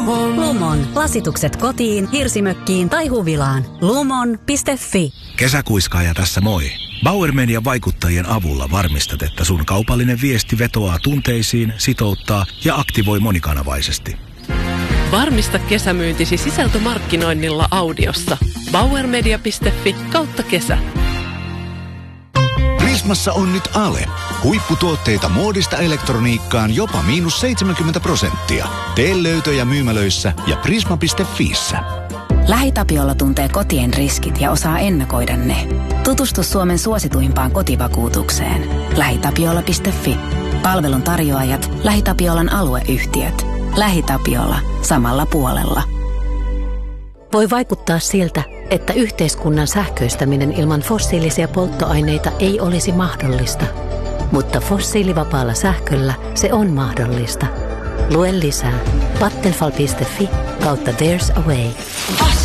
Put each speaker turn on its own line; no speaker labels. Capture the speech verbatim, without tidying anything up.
Lumon.
Lumon. Lasitukset kotiin, hirsimökkiin tai huvilaan. Lumon piste fi.
Kesäkuiskaaja tässä moi. Bauer Median vaikuttajien avulla varmistat, että sun kaupallinen viesti vetoaa tunteisiin, sitouttaa ja aktivoi monikanavaisesti.
Varmista kesämyyntisi sisältömarkkinoinnilla audiossa. bauermedia piste fi kautta kesä.
Prismassa on nyt Ale. Huipputuotteita muodista elektroniikkaan jopa miinus seitsemänkymmentä prosenttia. Tee löytöjä myymälöissä ja prisma piste fiissä.
LähiTapiola tuntee kotien riskit ja osaa ennakoida ne. Tutustu Suomen suosituimpaan kotivakuutukseen. lähitapiola piste fi. Palvelun tarjoajat, LähiTapiolan alueyhtiöt. LähiTapiola. Samalla puolella.
Voi vaikuttaa siltä, että yhteiskunnan sähköistäminen ilman fossiilisia polttoaineita ei olisi mahdollista. Mutta fossiilivapaalla sähköllä se on mahdollista. Lue lisää vattenfall piste fi kautta There's a way.